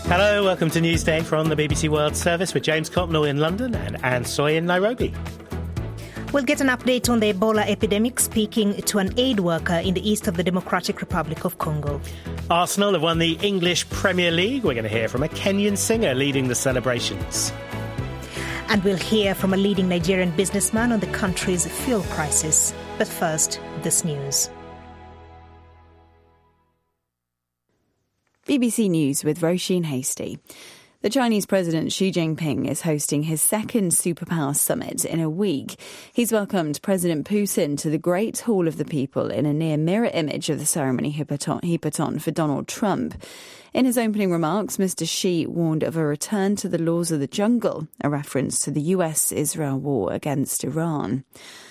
Hello, welcome to Newsday from the BBC World Service with James Copnall in London and Anne Soy in Nairobi. We'll get an update on the Ebola epidemic, speaking to an aid worker in the east of the Democratic Republic of Congo. Arsenal have won the English Premier League. We're going to hear from a Kenyan singer leading the celebrations. And we'll hear from a leading Nigerian businessman on the country's fuel crisis. But first, this news. BBC News with Roisin Hasty. The Chinese President Xi Jinping is hosting his second superpower summit in a week. He's welcomed President Putin to the Great Hall of the People in a near-mirror image of the ceremony he put on for Donald Trump. In his opening remarks, Mr. Xi warned of a return to the laws of the jungle, a reference to the US-Israel war against Iran.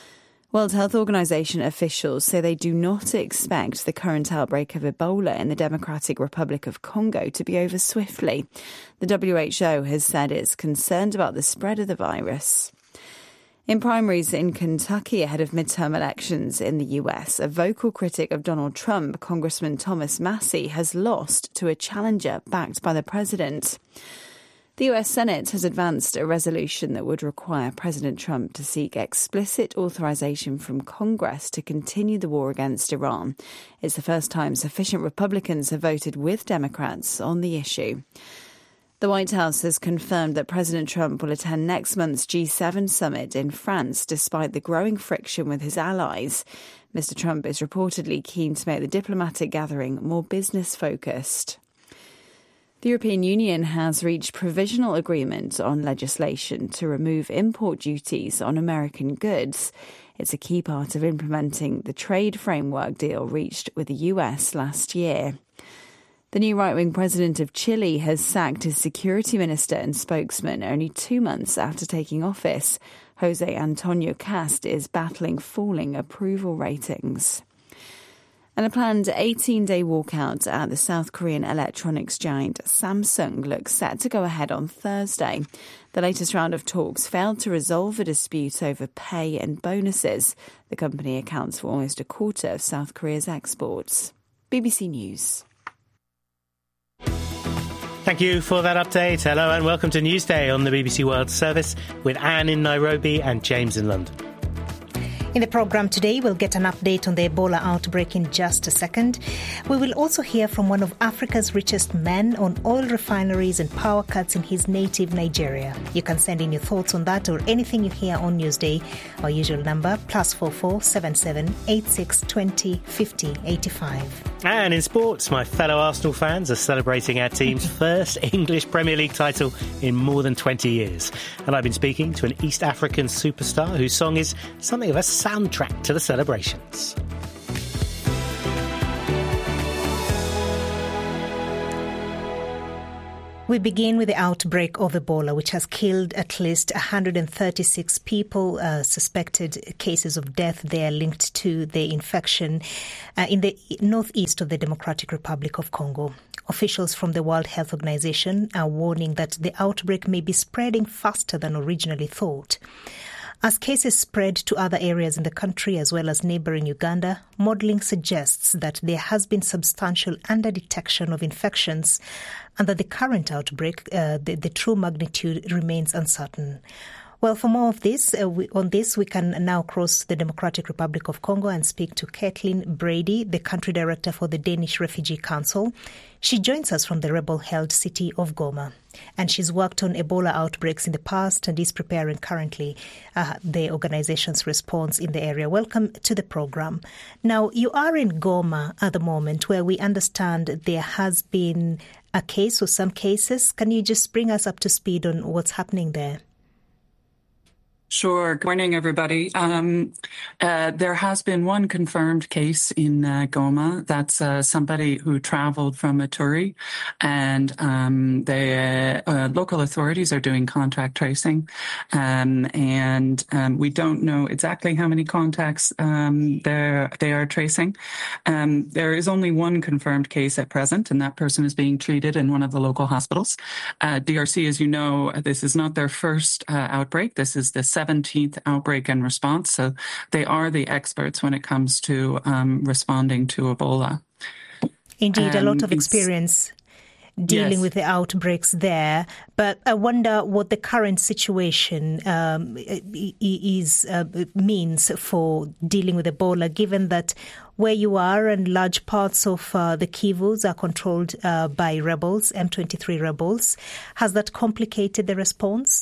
World Health Organization officials say they do not expect the current outbreak of Ebola in the Democratic Republic of Congo to be over swiftly. The WHO has said it's concerned about the spread of the virus. In primaries in Kentucky ahead of midterm elections in the US, a vocal critic of Donald Trump, Congressman Thomas Massie, has lost to a challenger backed by the president. The US Senate has advanced a resolution that would require President Trump to seek explicit authorization from Congress to continue the war against Iran. It's the first time sufficient Republicans have voted with Democrats on the issue. The White House has confirmed that President Trump will attend next month's G7 summit in France, despite the growing friction with his allies. Mr. Trump is reportedly keen to make the diplomatic gathering more business-focused. The European Union has reached provisional agreement on legislation to remove import duties on American goods. It's a key part of implementing the trade framework deal reached with the US last year. The new right-wing president of Chile has sacked his security minister and spokesman only 2 months after taking office. Jose Antonio Cast is battling falling approval ratings. And a planned 18-day walkout at the South Korean electronics giant Samsung looks set to go ahead on Thursday. The latest round of talks failed to resolve a dispute over pay and bonuses. The company accounts for almost a quarter of South Korea's exports. BBC News. Thank you for that update. Hello and welcome to Newsday on the BBC World Service with Anne in Nairobi and James in London. In the programme today, we'll get an update on the Ebola outbreak in just a second. We will also hear from one of Africa's richest men on oil refineries and power cuts in his native Nigeria. You can send in your thoughts on that or anything you hear on Newsday. Our usual number, +44 77 86 20 50 85. And in sports, my fellow Arsenal fans are celebrating our team's first English Premier League title in more than 20 years. And I've been speaking to an East African superstar whose song is something of a soundtrack to the celebrations. We begin with the outbreak of Ebola, which has killed at least 136 people, suspected cases of death there linked to the infection in the northeast of the Democratic Republic of Congo. Officials from the World Health Organization are warning that the outbreak may be spreading faster than originally thought. As cases spread to other areas in the country as well as neighbouring Uganda, modelling suggests that there has been substantial underdetection of infections and that the current outbreak, the true magnitude remains uncertain. Well, for more of this, we can now cross the Democratic Republic of Congo and speak to Caitlin Brady, the country director for the Danish Refugee Council. She joins us from the rebel-held city of Goma, and she's worked on Ebola outbreaks in the past and is preparing currently the organization's response in the area. Welcome to the program. Now, you are in Goma at the moment, where we understand there has been a case or some cases. Can you just bring us up to speed on what's happening there? Sure. Good morning, everybody. There has been one confirmed case in Goma. That's somebody who traveled from Ituri, and the local authorities are doing contact tracing. And we don't know exactly how many contacts they are tracing. There is only one confirmed case at present, and that person is being treated in one of the local hospitals. DRC, as you know, this is not their first outbreak. This is the 17th outbreak and response. So they are the experts when it comes to responding to Ebola. Indeed, a lot of experience dealing with the outbreaks there. But I wonder what the current situation means for dealing with Ebola, given that where you are and large parts of the Kivus are controlled by rebels, M23 rebels. Has that complicated the response?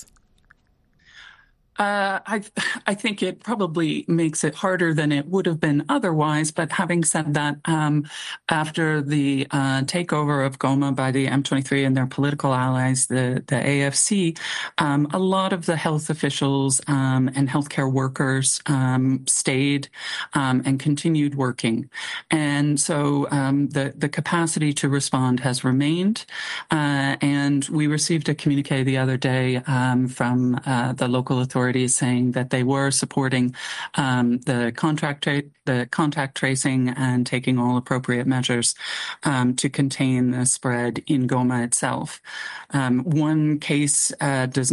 I think it probably makes it harder than it would have been otherwise. But having said that, after the takeover of Goma by the M23 and their political allies, the AFC, a lot of the health officials and healthcare workers stayed and continued working. And so the capacity to respond has remained. And we received a communique the other day from the local authorities saying that they were supporting the contact tracing and taking all appropriate measures to contain the spread in Goma itself. One case is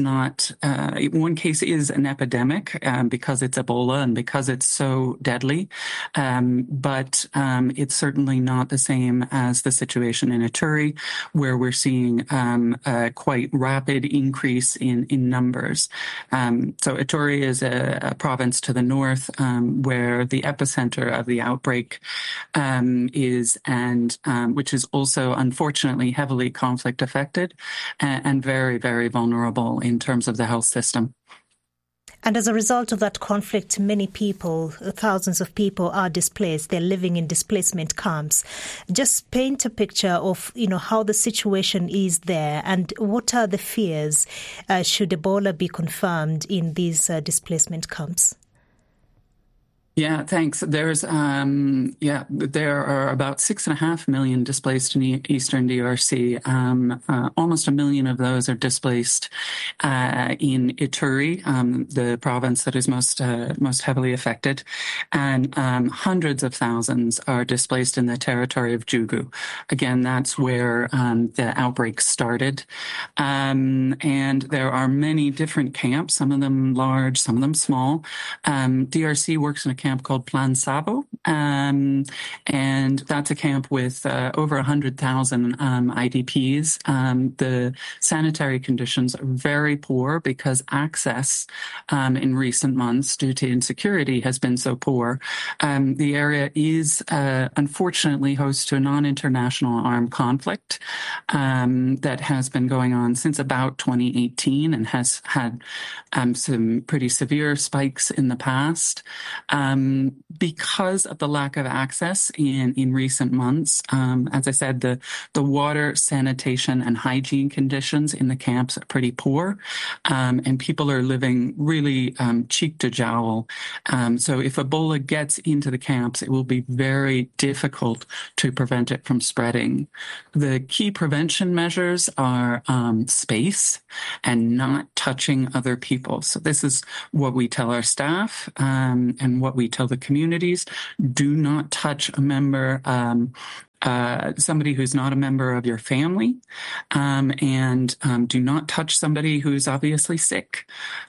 an epidemic because it's Ebola and because it's so deadly, but it's certainly not the same as the situation in Ituri, where we're seeing a quite rapid increase in numbers. So Ituri is a province to the north where the epicenter of the outbreak is, and which is also unfortunately heavily conflict affected and very, very vulnerable in terms of the health system. And as a result of that conflict, many people, thousands of people are displaced. They're living in displacement camps. Just paint a picture of, how the situation is there and what are the fears should Ebola be confirmed in these displacement camps? Yeah, thanks. There are about 6.5 million displaced in eastern DRC. Almost 1 million of those are displaced in Ituri, the province that is most heavily affected, and hundreds of thousands are displaced in the territory of Jugu. Again, that's where the outbreak started, and there are many different camps. Some of them large, some of them small. DRC works in a camp called Plan Savo, and that's a camp with over 100,000 IDPs. The sanitary conditions are very poor because access in recent months due to insecurity has been so poor. The area is unfortunately host to a non-international armed conflict that has been going on since about 2018 and has had some pretty severe spikes in the past. Because of the lack of access in recent months, as I said, the water, sanitation, and hygiene conditions in the camps are pretty poor, and people are living really cheek to jowl. So if Ebola gets into the camps, it will be very difficult to prevent it from spreading. The key prevention measures are space and not touching other people. So this is what we tell our staff and what we tell the communities. Do not touch a member, somebody who's not a member of your family, and do not touch somebody who's obviously sick.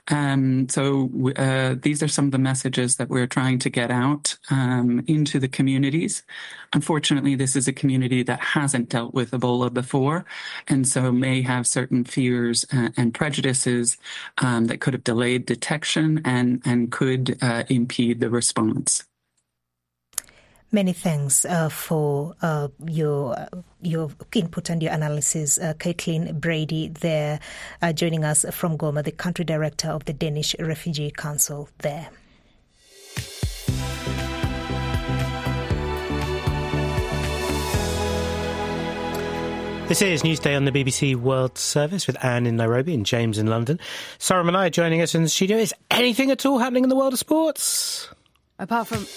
So these are some of the messages that we're trying to get out into the communities. Unfortunately, this is a community that hasn't dealt with Ebola before, and so may have certain fears and prejudices that could have delayed detection and could impede the response. Many thanks for your input and your analysis. Caitlin Brady there joining us from Goma, the country director of the Danish Refugee Council there. This is Newsday on the BBC World Service with Anne in Nairobi and James in London. Sarah Manai joining us in the studio. Is anything at all happening in the world of sports? Apart from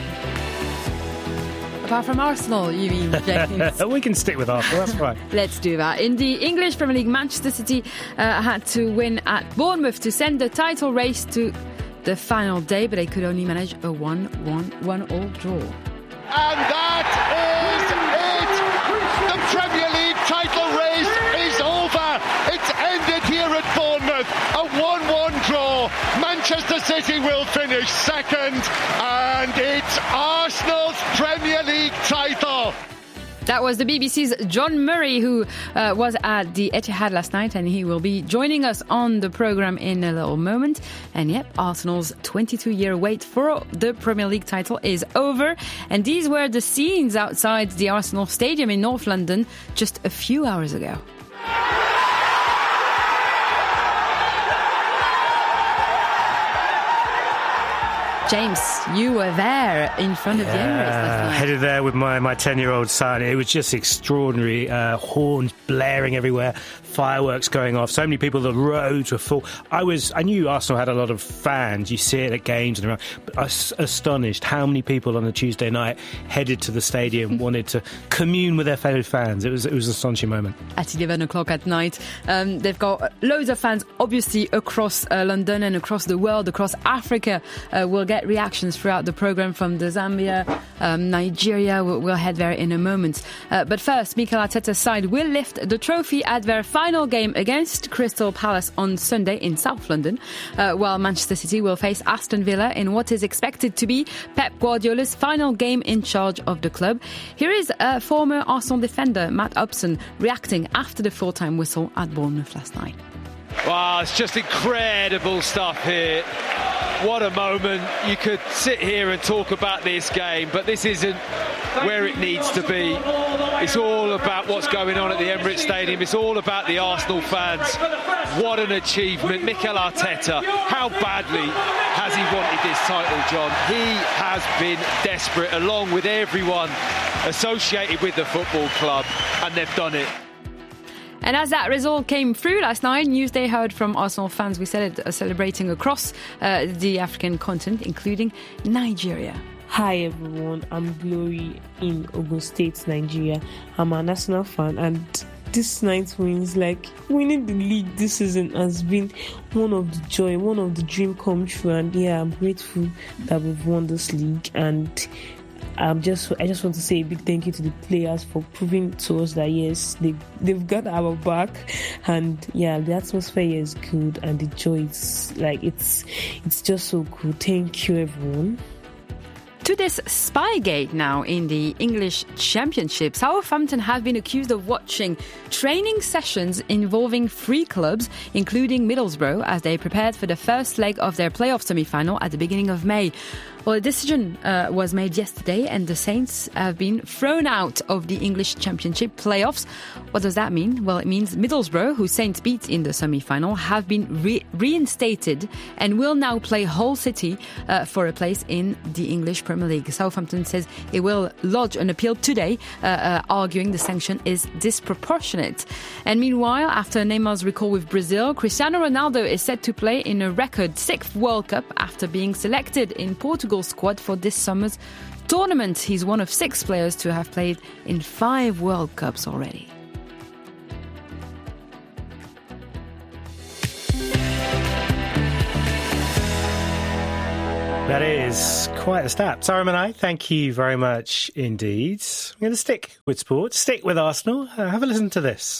Arsenal, you mean, James? We can stick with Arsenal, that's fine. Let's do that. In the English Premier League, Manchester City had to win at Bournemouth to send the title race to the final day, but they could only manage a 1-1 draw. And that is it! The Premier League title race is over. It's ended here at Bournemouth. A 1-1 draw. Manchester City will finish second, and it's Arsenal's Premier League title. That was the BBC's John Murray, who was at the Etihad last night, and he will be joining us on the programme in a little moment. And yep, Arsenal's 22-year wait for the Premier League title is over. And these were the scenes outside the Arsenal Stadium in North London just a few hours ago. James, you were there in front of the Emirates last night. Headed there with my 10-year-old son. It was just extraordinary. Horns blaring everywhere, fireworks going off. So many people, the roads were full. I knew Arsenal had a lot of fans. You see it at games and around. But I was astonished how many people on a Tuesday night headed to the stadium, wanted to commune with their fellow fans. It was an astonishing moment. At 11 o'clock at night, they've got loads of fans, obviously, across London and across the world, across Africa. We'll get reactions throughout the programme from the Zambia, Nigeria. We'll head there in a moment. But first, Mikel Arteta's side will lift the trophy at their final game against Crystal Palace on Sunday in South London, while Manchester City will face Aston Villa in what is expected to be Pep Guardiola's final game in charge of the club. Here is former Arsenal defender Matt Upson reacting after the full-time whistle at Bournemouth last night. Wow, it's just incredible stuff here. What a moment. You could sit here and talk about this game, but this isn't where it needs to be. It's all about what's going on at the Emirates Stadium. It's all about the Arsenal fans. What an achievement. Mikel Arteta, how badly has he wanted this title, John? He has been desperate, along with everyone associated with the football club, and they've done it. And as that result came through last night, Newsday heard from Arsenal fans, we said it, celebrating across the African continent, including Nigeria. Hi everyone, I'm Glory in Ogun State, Nigeria. I'm an Arsenal fan, and this night's wins, like winning the league this season, has been one of the joy, one of the dream come true. And yeah, I'm grateful that we've won this league, and I just want to say a big thank you to the players for proving to us that yes, they've got our back, and yeah, the atmosphere here is good, and the joy is like it's just so cool. Thank you, everyone. To this Spygate now in the English Championship, Southampton have been accused of watching training sessions involving 3 clubs, including Middlesbrough, as they prepared for the first leg of their playoff semi-final at the beginning of May. Well, a decision was made yesterday, and the Saints have been thrown out of the English Championship playoffs. What does that mean? Well, it means Middlesbrough, who Saints beat in the semi-final, have been reinstated and will now play Hull City for a place in the English Premier League. Southampton says it will lodge an appeal today, arguing the sanction is disproportionate. And meanwhile, after Neymar's recall with Brazil, Cristiano Ronaldo is set to play in a record 6th World Cup after being selected in Portugal's squad for this summer's tournament. He's one of 6 players to have played in 5 World Cups already. That is quite a stat. Sarum and I, thank you very much indeed. I'm going to stick with sport, stick with Arsenal. Have a listen to this.